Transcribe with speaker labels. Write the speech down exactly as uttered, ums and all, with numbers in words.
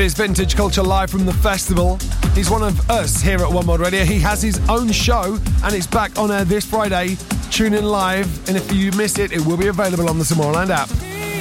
Speaker 1: is Vintage Culture live from the festival. He's one of us here at One World Radio. He has his own show and it's back on air this Friday. Tune in live, and if you miss it, it will be available on the Tomorrowland app.